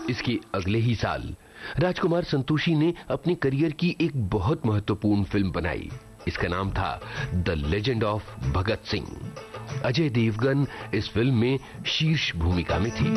इसके अगले ही साल राजकुमार संतोषी ने अपने करियर की एक बहुत महत्वपूर्ण फिल्म बनाई। इसका नाम था the legend of Bhagat Singh. Ajay Devgan इस फिल्म में शीर्ष भूमिका में थे।